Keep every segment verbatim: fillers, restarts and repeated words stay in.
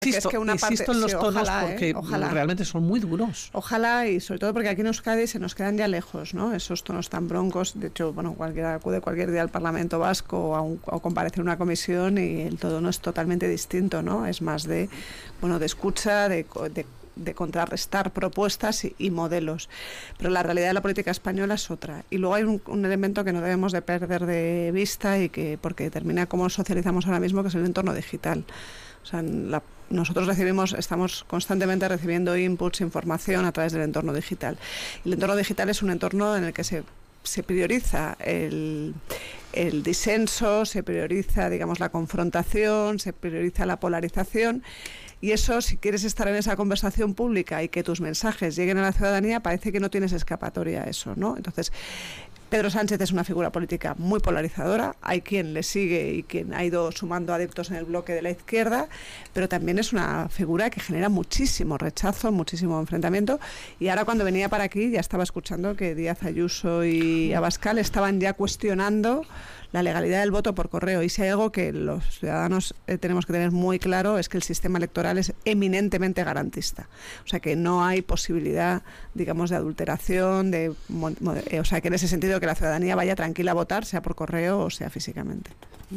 Insisto, es que una parte, insisto en los sí, tonos ojalá, porque eh, ojalá. realmente son muy duros. Ojalá, y sobre todo porque aquí en Euskadi se nos quedan ya lejos, ¿no? Esos tonos tan broncos. De hecho, bueno, cualquiera acude cualquier día al Parlamento Vasco o a, un, o comparecer en una comisión y el tono es totalmente distinto, ¿no? Es más de, bueno, de escucha, de, de de contrarrestar propuestas y, y modelos, pero la realidad de la política española es otra. Y luego hay un, un elemento que no debemos de perder de vista y que porque determina cómo socializamos ahora mismo, que es el entorno digital. O sea, la, nosotros recibimos, estamos constantemente recibiendo inputs, información a través del entorno digital. Y el entorno digital es un entorno en el que se se prioriza el, el disenso, se prioriza, digamos, la confrontación, se prioriza la polarización, y eso, si quieres estar en esa conversación pública y que tus mensajes lleguen a la ciudadanía, parece que no tienes escapatoria a eso, ¿no? Entonces, Pedro Sánchez es una figura política muy polarizadora, hay quien le sigue y quien ha ido sumando adeptos en el bloque de la izquierda, pero también es una figura que genera muchísimo rechazo, muchísimo enfrentamiento, y ahora cuando venía para aquí ya estaba escuchando que Díaz Ayuso y Abascal estaban ya cuestionando la legalidad del voto por correo, y si hay algo que los ciudadanos eh, tenemos que tener muy claro es que el sistema electoral es eminentemente garantista, o sea que no hay posibilidad, digamos, de adulteración, de, eh, o sea que en ese sentido que la ciudadanía vaya tranquila a votar, sea por correo o sea físicamente.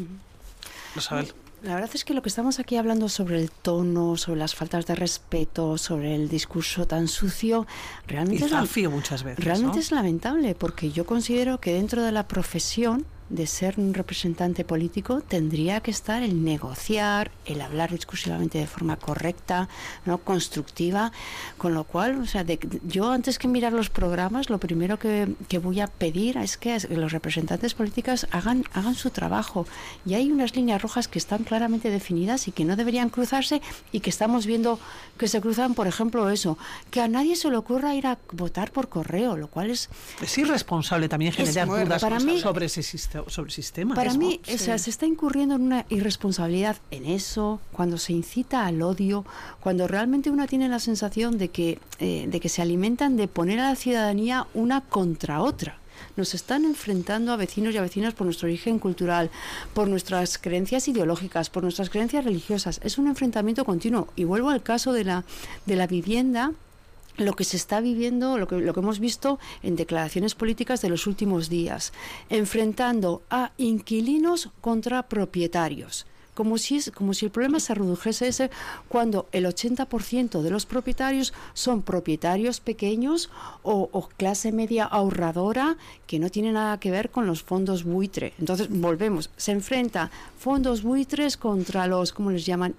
Uh-huh. Isabel. La verdad es que lo que estamos aquí hablando sobre el tono, sobre las faltas de respeto, sobre el discurso tan sucio, realmente, y zafio muchas veces, realmente ¿no? es lamentable, porque yo considero que dentro de la profesión de ser un representante político tendría que estar el negociar, el hablar discursivamente de forma correcta, no constructiva, con lo cual, o sea, de, yo antes que mirar los programas, lo primero que, que voy a pedir es que los representantes políticos hagan, hagan su trabajo, y hay unas líneas rojas que están claramente definidas y que no deberían cruzarse, y que estamos viendo que se cruzan, por ejemplo, eso, que a nadie se le ocurra ir a votar por correo, lo cual es... Es irresponsable también generar dudas para mí, sobre ese sistema. Sobre el sistema. Para es, mí, sí. o sea, se está incurriendo en una irresponsabilidad en eso, cuando se incita al odio, cuando realmente uno tiene la sensación de que, eh, de que se alimentan de poner a la ciudadanía una contra otra. Nos están enfrentando a vecinos y a vecinas por nuestro origen cultural, por nuestras creencias ideológicas, por nuestras creencias religiosas. Es un enfrentamiento continuo. Y vuelvo al caso de la, de la vivienda. Lo que se está viviendo, lo que, lo que hemos visto en declaraciones políticas de los últimos días, enfrentando a inquilinos contra propietarios, como si, es, como si el problema se redujese ese, cuando el ochenta por ciento de los propietarios son propietarios pequeños o, o clase media ahorradora, que no tiene nada que ver con los fondos buitre. Entonces, volvemos, se enfrenta fondos buitres contra los, ¿cómo les llaman?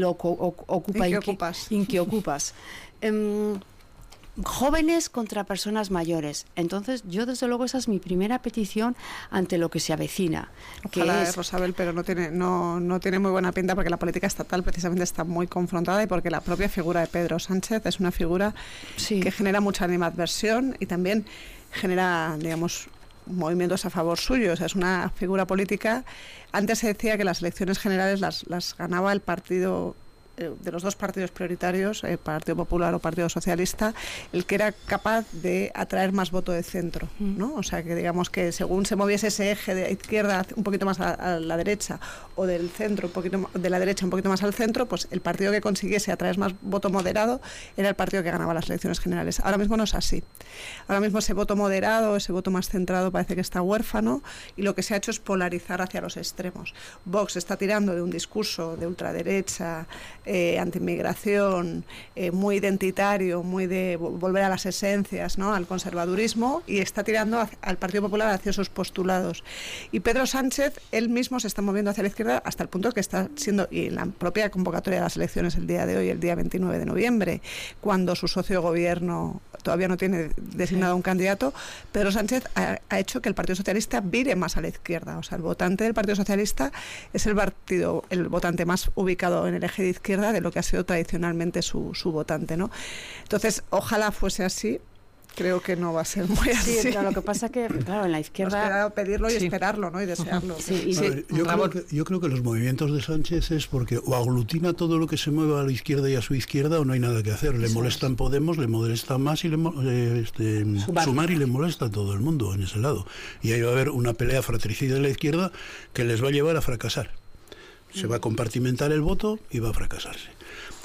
Inquiloocupas. Inquiocupas. Um, jóvenes contra personas mayores. Entonces, yo desde luego esa es mi primera petición ante lo que se avecina. Ojalá, que es... Rosabel, pero no tiene, no, no tiene muy buena pinta, porque la política estatal precisamente está muy confrontada, y porque la propia figura de Pedro Sánchez es una figura sí. que genera mucha animadversión y también genera, digamos, movimientos a favor suyo. O sea, es una figura política. Antes se decía que las elecciones generales las, las ganaba el partido, de los dos partidos prioritarios, el Partido Popular o Partido Socialista, el que era capaz de atraer más voto de centro, ¿no? O sea, que digamos que según se moviese ese eje de izquierda un poquito más a, a la derecha, o del centro un poquito de la derecha un poquito más al centro, pues el partido que consiguiese atraer más voto moderado era el partido que ganaba las elecciones generales. Ahora mismo no es así. Ahora mismo ese voto moderado, ese voto más centrado parece que está huérfano, y lo que se ha hecho es polarizar hacia los extremos. Vox está tirando de un discurso de ultraderecha, Eh, antiinmigración, eh, muy identitario, muy de volver a las esencias, ¿no?, al conservadurismo, y está tirando hacia, al Partido Popular hacia sus postulados. Y Pedro Sánchez, él mismo se está moviendo hacia la izquierda hasta el punto que está siendo, y en la propia convocatoria de las elecciones el día de hoy, el día veintinueve de noviembre, cuando su socio de gobierno todavía no tiene designado sí. un candidato, Pedro Sánchez ha, ha hecho que el Partido Socialista vire más a la izquierda. O sea, el votante del Partido Socialista es el partido, el votante más ubicado en el eje de izquierda de lo que ha sido tradicionalmente su, su votante, ¿no? Entonces, ojalá fuese así. Creo que no va a ser muy así. Sí, pero lo que pasa que, claro, en la izquierda... Nos pedirlo y sí. esperarlo, ¿no? Y desearlo. Sí, y bueno, sí. yo, creo que, yo creo que los movimientos de Sánchez es porque o aglutina todo lo que se mueva a la izquierda y a su izquierda, o no hay nada que hacer. Le molestan Podemos, le molesta más y le eh, este, sumar. sumar y le molesta a todo el mundo en ese lado. Y ahí va a haber una pelea fratricida de la izquierda que les va a llevar a fracasar. Se va a compartimentar el voto y va a fracasarse.